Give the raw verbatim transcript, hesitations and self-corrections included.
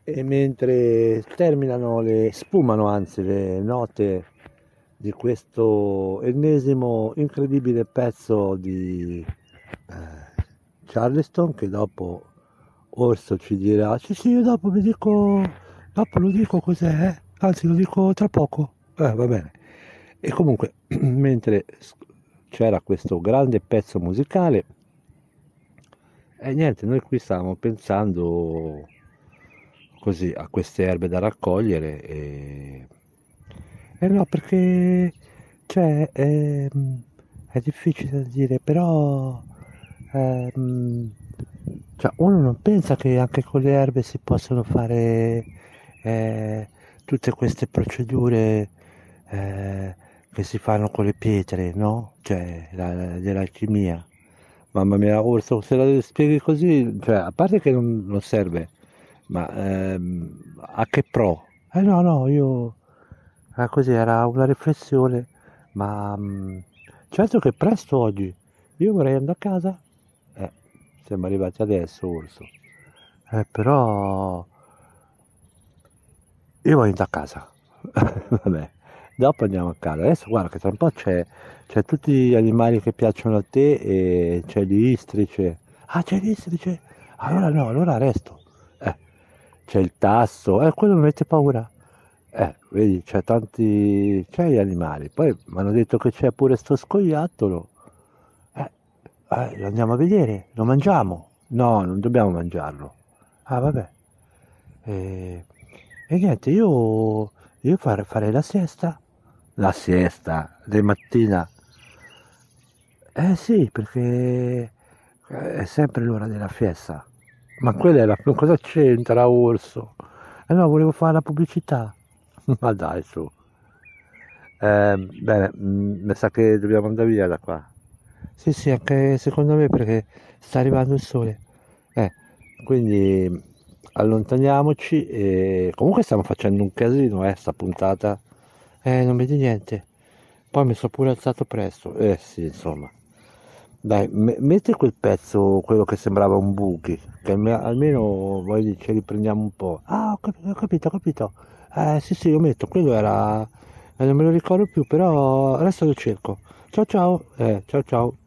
E mentre terminano le, sfumano anzi le note di questo ennesimo incredibile pezzo di eh, Charleston, che dopo Orso ci dirà, sì sì, io dopo vi dico, dopo lo dico cos'è, eh? Anzi lo dico tra poco, eh, va bene. E comunque, mentre s- c'era questo grande pezzo musicale, e niente, noi qui stavamo pensando così a queste erbe da raccogliere e... Eh no, perché cioè, ehm, è difficile da dire, però ehm, cioè, uno non pensa che anche con le erbe si possono fare eh, tutte queste procedure eh, che si fanno con le pietre, no? Cioè, la- dell'alchimia. Mamma mia, Orso, se la spieghi così, cioè, a parte che non, non serve, ma ehm, a che pro? Eh no, no, io eh, così era una riflessione, ma mm, certo che presto oggi. Io vorrei andare a casa. Eh, siamo arrivati adesso, Orso. Eh, però io voglio andare a casa. Vabbè, dopo andiamo a casa. Adesso guarda che tra un po' c'è, c'è tutti gli animali che piacciono a te e c'è l'istrice. Ah, c'è l'istrice? Allora no, allora resto. Eh, c'è il tasso, eh, quello mi mette paura. Eh, vedi, c'è tanti, c'è gli animali. Poi mi hanno detto che c'è pure sto scoiattolo. Eh, eh, lo andiamo a vedere, lo mangiamo. No, non dobbiamo mangiarlo. Ah, vabbè. E, e niente, io, io fare- farei la siesta. La siesta, di mattina. Eh sì, perché è sempre l'ora della fiesta. Ma quella è la... cosa c'entra, Orso? Eh no, volevo fare la pubblicità. Ma dai, su. Eh, bene, mm, mi sa che dobbiamo andare via da qua. Sì, sì, anche secondo me perché sta arrivando il sole. Eh, quindi allontaniamoci e comunque stiamo facendo un casino, eh, sta puntata. Eh, non vedi niente. Poi mi sono pure alzato presto. Eh sì, insomma. Dai, me- metti quel pezzo, quello che sembrava un buchi, che alme- almeno voi ci riprendiamo un po'. Ah, ho capito, ho capito, ho capito. Eh sì, sì, lo metto, quello era... eh, non me lo ricordo più, però adesso lo cerco. Ciao ciao, eh, ciao ciao.